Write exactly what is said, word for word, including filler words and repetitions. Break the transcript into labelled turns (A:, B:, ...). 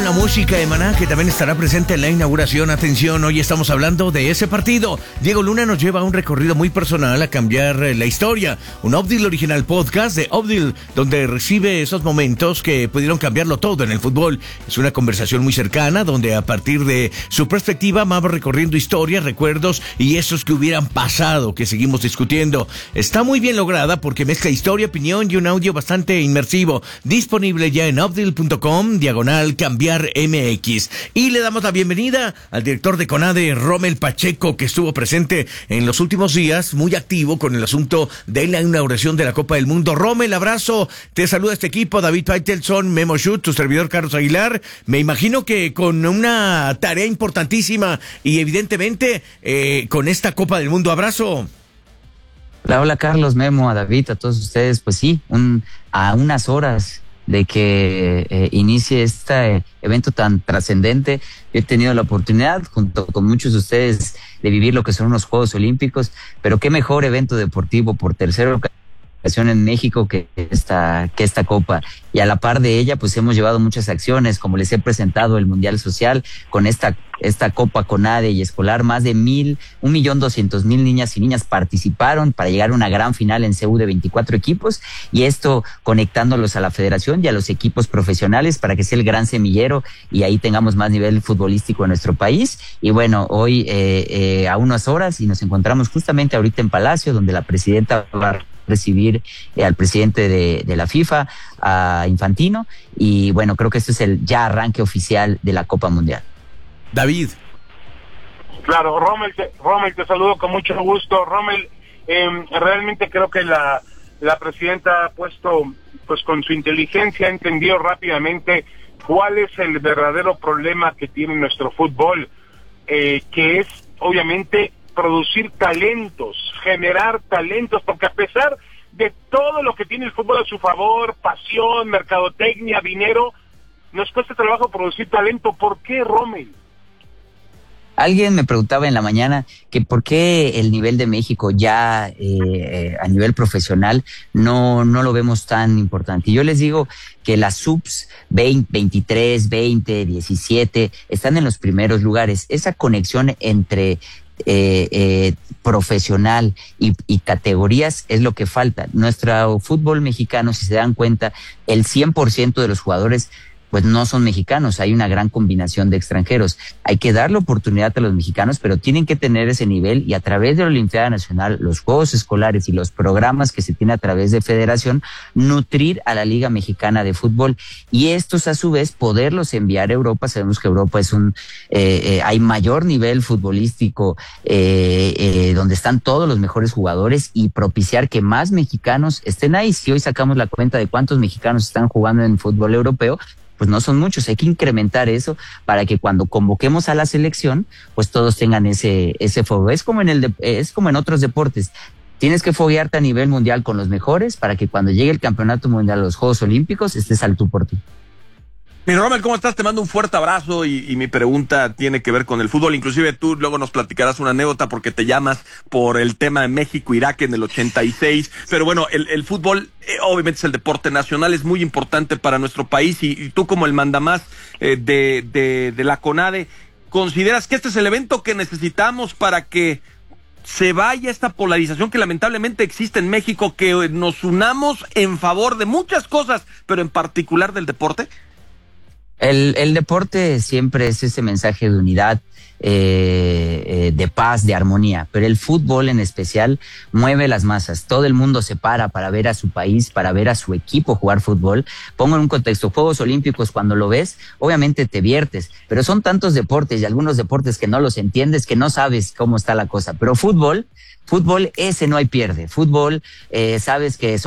A: la música de Maná, que también estará presente en la inauguración. Atención, hoy estamos hablando de ese partido. Diego Luna nos lleva a un recorrido muy personal a cambiar la historia. Un Obdil original podcast de Obdil, donde recibe esos momentos que pudieron cambiarlo todo en el fútbol. Es una conversación muy cercana, donde a partir de su perspectiva vamos recorriendo historias, recuerdos y esos que hubieran pasado, que seguimos discutiendo. Está muy bien lograda porque mezcla historia, opinión y un audio bastante inmersivo. Disponible ya en obdil punto com, diagonal cambiar M X. Y le damos la bienvenida al director de CONADE, Rommel Pacheco, que estuvo presente en los últimos días, muy activo con el asunto de la inauguración de la Copa del Mundo. Rommel, abrazo, te saluda este equipo, David Faitelson, Memo Schut, tu servidor Carlos Aguilar. Me imagino que con una tarea importantísima y evidentemente eh, con esta Copa del Mundo. Abrazo.
B: Hola, hola Carlos, Memo, a David, a todos ustedes. Pues sí, un, a unas horas de que eh, inicie este evento tan trascendente. Yo he tenido la oportunidad, junto con muchos de ustedes, de vivir lo que son unos Juegos Olímpicos, pero qué mejor evento deportivo por tercera ocasión en México que esta, que esta Copa. Y a la par de ella, pues hemos llevado muchas acciones, como les he presentado el Mundial Social, con esta esta Copa CONADE y escolar. Más de mil, un millón doscientos mil niñas y niñas participaron para llegar a una gran final en C U de veinticuatro equipos, y esto conectándolos a la federación y a los equipos profesionales para que sea el gran semillero y ahí tengamos más nivel futbolístico en nuestro país. Y bueno, hoy eh, eh, a unas horas y nos encontramos justamente ahorita en Palacio, donde la presidenta va a recibir eh, al presidente de, de la FIFA, a Infantino, y bueno, creo que este es el ya arranque oficial de la Copa Mundial.
A: David.
C: Claro, Rommel, te, Rommel, te saludo con mucho gusto. Rommel, eh, realmente creo que la, la presidenta ha puesto, pues con su inteligencia, ha entendido rápidamente cuál es el verdadero problema que tiene nuestro fútbol, eh, que es obviamente producir talentos, generar talentos, porque a pesar de todo lo que tiene el fútbol a su favor, pasión, mercadotecnia, dinero, nos cuesta trabajo producir talento. ¿Por qué, Rommel?
B: Alguien me preguntaba en la mañana que por qué el nivel de México ya eh, a nivel profesional no, no lo vemos tan importante. Y yo les digo que las subs veinte, veintitrés, veinte, diecisiete están en los primeros lugares. Esa conexión entre eh, eh, profesional y, y categorías es lo que falta. Nuestro fútbol mexicano, si se dan cuenta, el cien por ciento de los jugadores pues no son mexicanos, hay una gran combinación de extranjeros. Hay que darle oportunidad a los mexicanos, pero tienen que tener ese nivel, y a través de la Olimpiada Nacional, los Juegos Escolares y los programas que se tienen a través de Federación, nutrir a la Liga Mexicana de Fútbol, y estos a su vez poderlos enviar a Europa. Sabemos que Europa es un, eh, eh, hay mayor nivel futbolístico, eh, eh, donde están todos los mejores jugadores, y propiciar que más mexicanos estén ahí. Si hoy sacamos la cuenta de cuántos mexicanos están jugando en fútbol europeo, pues no son muchos. Hay que incrementar eso para que cuando convoquemos a la selección, pues todos tengan ese ese fuego. Es como en el de, es como en otros deportes. Tienes que foguearte a nivel mundial con los mejores para que cuando llegue el campeonato mundial, los Juegos Olímpicos, estés al tú por tú.
D: Mi Rommel, ¿cómo estás? Te mando un fuerte abrazo y, y mi pregunta tiene que ver con el fútbol. Inclusive tú luego nos platicarás una anécdota porque te llamas por el tema de México-Irak en el ochenta y seis. Pero bueno, el, el fútbol eh, obviamente es el deporte nacional, es muy importante para nuestro país, y, y tú como el mandamás eh, de, de, de la CONADE, ¿consideras que este es el evento que necesitamos para que se vaya esta polarización que lamentablemente existe en México, que nos unamos en favor de muchas cosas, pero en particular del deporte?
B: El, el deporte siempre es ese mensaje de unidad, eh, eh, de paz, de armonía, pero el fútbol en especial mueve las masas. Todo el mundo se para para ver a su país, para ver a su equipo jugar fútbol. Pongo en un contexto, Juegos Olímpicos, cuando lo ves, obviamente te viertes, pero son tantos deportes y algunos deportes que no los entiendes, que no sabes cómo está la cosa. Pero fútbol, fútbol ese no hay pierde. Fútbol, eh, sabes que son